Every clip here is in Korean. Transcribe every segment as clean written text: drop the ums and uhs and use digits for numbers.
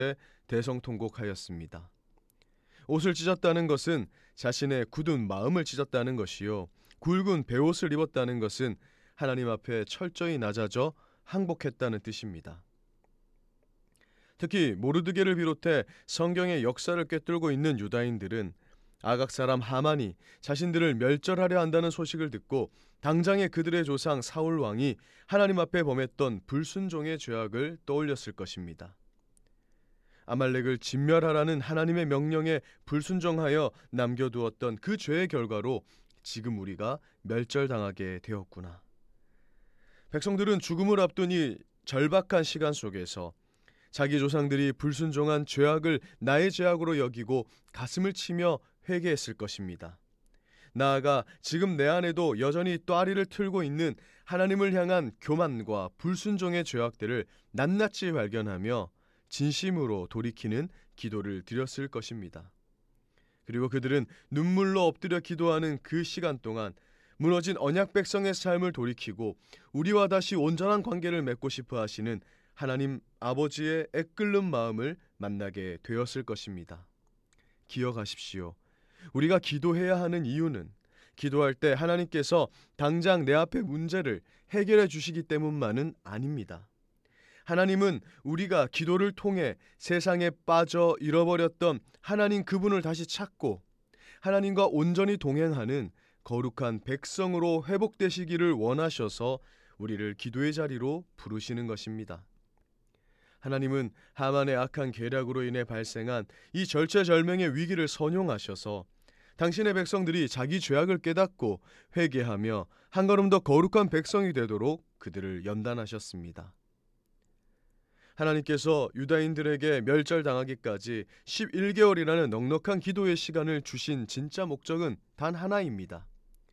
대성통곡하였습니다. 옷을 찢었다는 것은 자신의 굳은 마음을 찢었다는 것이요, 굵은 베옷을 입었다는 것은 하나님 앞에 철저히 낮아져 항복했다는 뜻입니다. 특히 모르드게를 비롯해 성경의 역사를 꿰뚫고 있는 유다인들은 아각 사람 하만이 자신들을 멸절하려 한다는 소식을 듣고 당장에 그들의 조상 사울 왕이 하나님 앞에 범했던 불순종의 죄악을 떠올렸을 것입니다. 아말렉을 진멸하라는 하나님의 명령에 불순종하여 남겨두었던 그 죄의 결과로 지금 우리가 멸절당하게 되었구나. 백성들은 죽음을 앞둔 이 절박한 시간 속에서 자기 조상들이 불순종한 죄악을 나의 죄악으로 여기고 가슴을 치며 회개했을 것입니다. 나아가 지금 내 안에도 여전히 또아리를 틀고 있는 하나님을 향한 교만과 불순종의 죄악들을 낱낱이 발견하며 진심으로 돌이키는 기도를 드렸을 것입니다. 그리고 그들은 눈물로 엎드려 기도하는 그 시간 동안 무너진 언약 백성의 삶을 돌이키고 우리와 다시 온전한 관계를 맺고 싶어 하시는 하나님 아버지의 애끓는 마음을 만나게 되었을 것입니다. 기억하십시오. 우리가 기도해야 하는 이유는 기도할 때 하나님께서 당장 내 앞의 문제를 해결해 주시기 때문만은 아닙니다. 하나님은 우리가 기도를 통해 세상에 빠져 잃어버렸던 하나님 그분을 다시 찾고 하나님과 온전히 동행하는 거룩한 백성으로 회복되시기를 원하셔서 우리를 기도의 자리로 부르시는 것입니다. 하나님은 하만의 악한 계략으로 인해 발생한 이 절체절명의 위기를 선용하셔서 당신의 백성들이 자기 죄악을 깨닫고 회개하며 한 걸음 더 거룩한 백성이 되도록 그들을 연단하셨습니다. 하나님께서 유다인들에게 멸절당하기까지 11개월이라는 넉넉한 기도의 시간을 주신 진짜 목적은 단 하나입니다.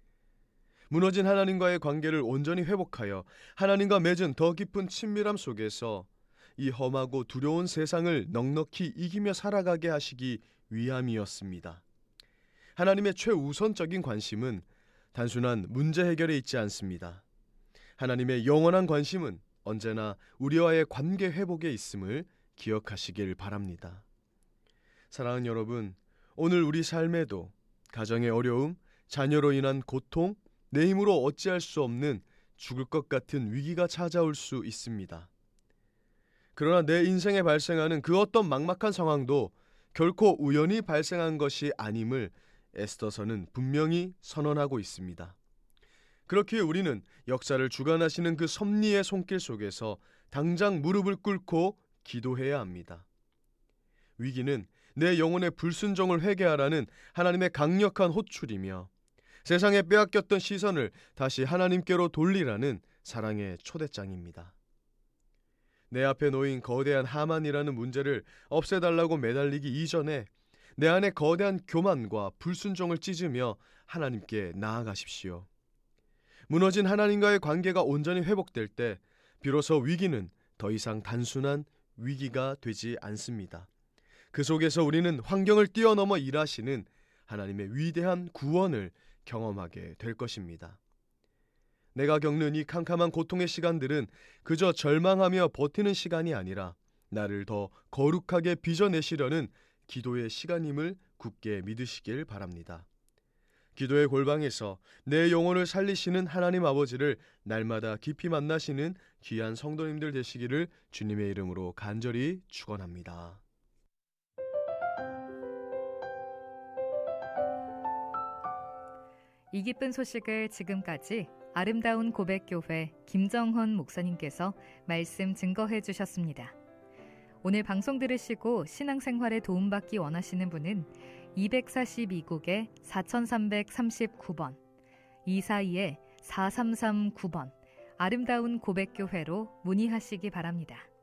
무너진 하나님과의 관계를 온전히 회복하여 하나님과 맺은 더 깊은 친밀함 속에서 이 험하고 두려운 세상을 넉넉히 이기며 살아가게 하시기 위함이었습니다. 하나님의 최우선적인 관심은 단순한 문제 해결에 있지 않습니다. 하나님의 영원한 관심은 언제나 우리와의 관계 회복에 있음을 기억하시길 바랍니다. 사랑하는 여러분, 오늘 우리 삶에도 가정의 어려움, 자녀로 인한 고통, 내 힘으로 어찌할 수 없는 죽을 것 같은 위기가 찾아올 수 있습니다. 그러나 내 인생에 발생하는 그 어떤 막막한 상황도 결코 우연히 발생한 것이 아님을 에스더서는 분명히 선언하고 있습니다. 그렇기에 우리는 역사를 주관하시는 그 섭리의 손길 속에서 당장 무릎을 꿇고 기도해야 합니다. 위기는 내 영혼의 불순종을 회개하라는 하나님의 강력한 호출이며 세상에 빼앗겼던 시선을 다시 하나님께로 돌리라는 사랑의 초대장입니다. 내 앞에 놓인 거대한 하만이라는 문제를 없애달라고 매달리기 이전에 내 안에 거대한 교만과 불순종을 찢으며 하나님께 나아가십시오. 무너진 하나님과의 관계가 온전히 회복될 때 비로소 위기는 더 이상 단순한 위기가 되지 않습니다. 그 속에서 우리는 환경을 뛰어넘어 일하시는 하나님의 위대한 구원을 경험하게 될 것입니다. 내가 겪는 이 캄캄한 고통의 시간들은 그저 절망하며 버티는 시간이 아니라 나를 더 거룩하게 빚어내시려는 기도의 시간임을 굳게 믿으시길 바랍니다. 기도의 골방에서 내 영혼을 살리시는 하나님 아버지를 날마다 깊이 만나시는 귀한 성도님들 되시기를 주님의 이름으로 간절히 축원합니다. 이 기쁜 소식을 지금까지 아름다운 고백교회 김정헌 목사님께서 말씀 증거해 주셨습니다. 오늘 방송 들으시고 신앙생활에 도움받기 원하시는 분은 242국에 4339번 242-4339번 아름다운 고백교회로 문의하시기 바랍니다.